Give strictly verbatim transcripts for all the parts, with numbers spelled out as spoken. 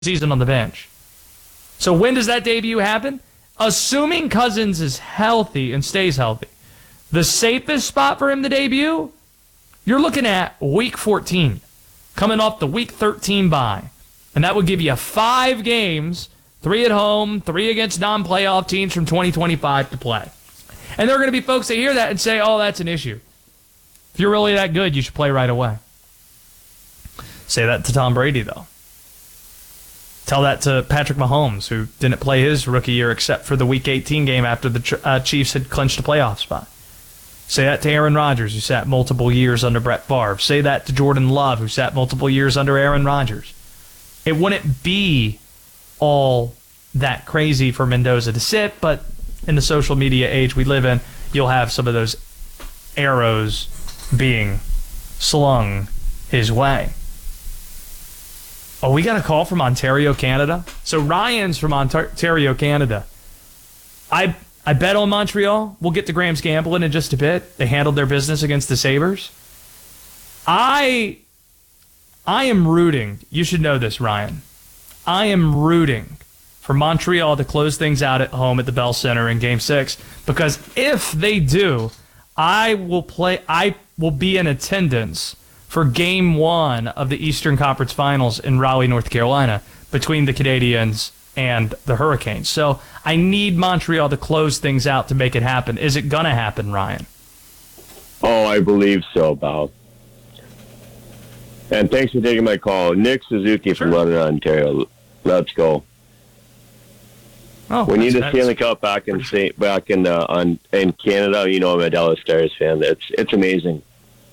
season on the bench. So when does that debut happen? Assuming Cousins is healthy and stays healthy, the safest spot for him to debut, you're looking at week fourteen, coming off the week thirteen bye. And that would give you five games, three at home, three against non-playoff teams from twenty twenty-five to play. And there are going to be folks that hear that and say, oh, that's an issue. If you're really that good, you should play right away. Say that to Tom Brady, though. Tell that to Patrick Mahomes, who didn't play his rookie year except for the Week eighteen game after the uh, Chiefs had clinched a playoff spot. Say that to Aaron Rodgers, who sat multiple years under Brett Favre. Say that to Jordan Love, who sat multiple years under Aaron Rodgers. It wouldn't be all that crazy for Mendoza to sit, but in the social media age we live in, you'll have some of those arrows being slung his way. Oh, we got a call from Ontario, Canada. So Ryan's from Ontario, Canada. I I bet on Montreal. We'll get to Graham's gambling in just a bit. They handled their business against the Sabres. I I am rooting. You should know this, Ryan. I am rooting for Montreal to close things out at home at the Bell Center in Game Six, because if they do, I will play. I will be in attendance for Game One of the Eastern Conference Finals in Raleigh, North Carolina, between the Canadiens and the Hurricanes. So I need Montreal to close things out to make it happen. Is it going to happen, Ryan? Oh, I believe so, Bob. And thanks for taking my call. Nick Suzuki Sure. from London, Ontario. Let's go. Oh, we need a that's- Stanley Cup back in Saint, back in uh, on in Canada. You know, I'm a Dallas Stars fan. It's it's amazing.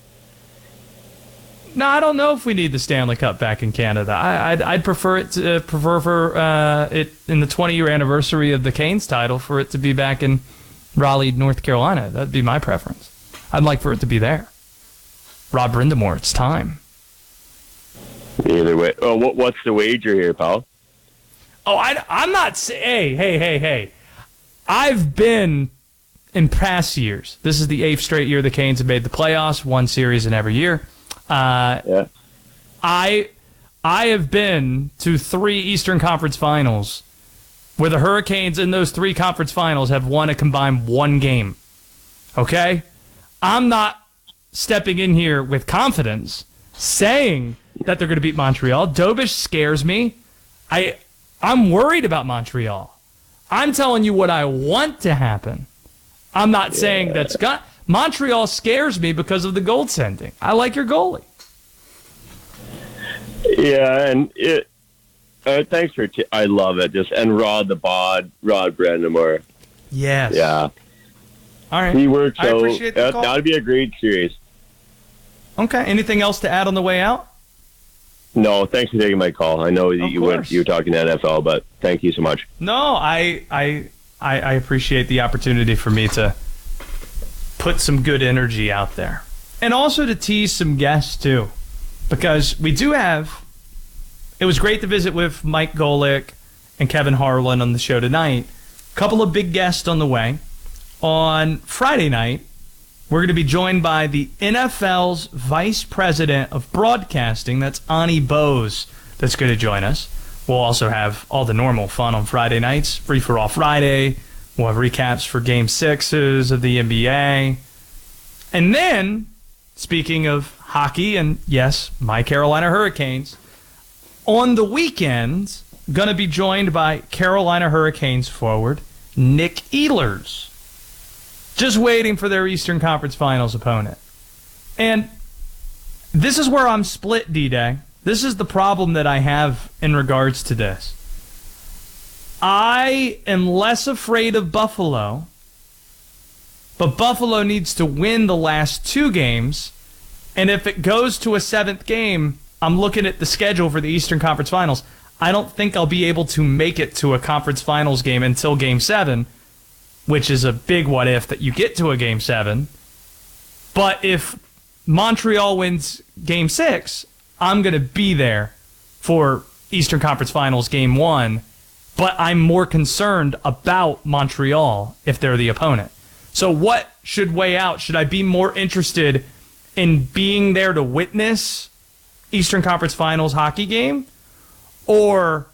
No, I don't know if we need the Stanley Cup back in Canada. I, I'd, I'd prefer it to uh, prefer for uh, it in the twenty-year anniversary of the Canes title for it to be back in Raleigh, North Carolina. That'd be my preference. I'd like for it to be there. Rod Brindamore, it's time. Either way. Oh, what, what's the wager here, pal? Oh, I, I'm not saying. Hey, hey, hey, hey. I've been in past years. This is the eighth straight year the Canes have made the playoffs, one series in every year. Uh, Yeah. I I have been to three Eastern Conference Finals where the Hurricanes in those three conference finals have won a combined one game. Okay? I'm not stepping in here with confidence saying that they're going to beat Montreal. Dobish scares me. I I'm worried about Montreal. I'm telling you what I want to happen. I'm not yeah. saying that's got Montreal scares me because of the goaltending. I like your goalie. Yeah, and it. Uh, thanks for. T- I love it. Just and Rod the Bod, Rod Brindamore. Yes. Yeah. All right. He works I so. appreciate the Uh, call. that would be a great series. Okay. Anything else to add on the way out? No, thanks for taking my call. I know Of you were course. you were talking N F L, but thank you so much. No, I I I, I appreciate the opportunity for me to put some good energy out there. And also to tease some guests, too. Because we do have... It was great to visit with Mike Golick and Kevin Harlan on the show tonight. A couple of big guests on the way. On Friday night, we're going to be joined by the N F L's Vice President of Broadcasting. That's Ani Bose that's going to join us. We'll also have all the normal fun on Friday nights. Free for All Friday. We'll have recaps for Game Sixes of the N B A. And then, speaking of hockey and, yes, my Carolina Hurricanes, on the weekend, going to be joined by Carolina Hurricanes forward Nick Ehlers. Just waiting for their Eastern Conference Finals opponent. And this is where I'm split, D-Day. This is the problem that I have in regards to this. I am less afraid of Buffalo, but Buffalo needs to win the last two games, and if it goes to a seventh game, I'm looking at the schedule for the Eastern Conference Finals. I don't think I'll be able to make it to a conference finals game until Game seven, which is a big what if that you get to a Game seven. But if Montreal wins Game six, I'm going to be there for Eastern Conference Finals Game one, but I'm more concerned about Montreal if they're the opponent. So what should weigh out? Should I be more interested in being there to witness Eastern Conference Finals hockey game, or